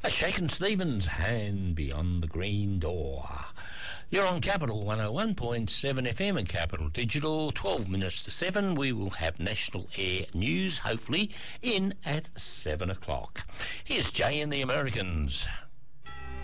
A Shakin' Stevens, and Beyond the Green Door. You're on Capital 101.7 FM and Capital Digital. 12 minutes to 7. We will have National Air News, hopefully, in at 7 o'clock. Here's Jay and the Americans.